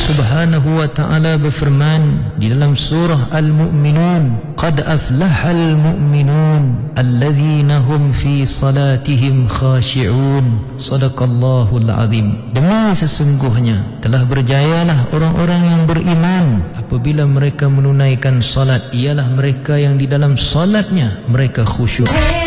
Subhanahu wa ta'ala berfirman di dalam surah Al-Mu'minun, qad aflahal mu'minun alladzina hum fi salatihim khashi'un. Sadaqallahul azim. Demi sesungguhnya telah berjayalah orang-orang yang beriman apabila mereka menunaikan salat, ialah mereka yang di dalam salatnya mereka khusyuk.